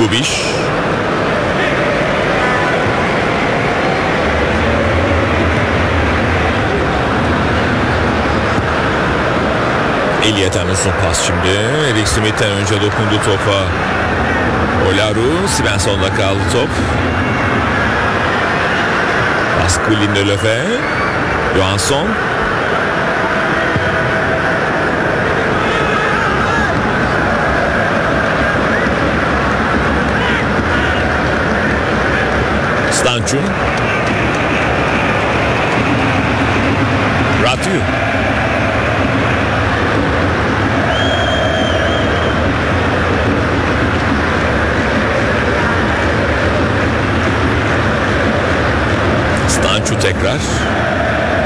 Kubiş. Elliot'tan uzun pas şimdi. Eric Smith'ten önce dokundu topa. Olaru, Svensson'da kaldı top. Baskı Lindelöf'e. Johansson. Stancu. Ratu. Stancu tekrar.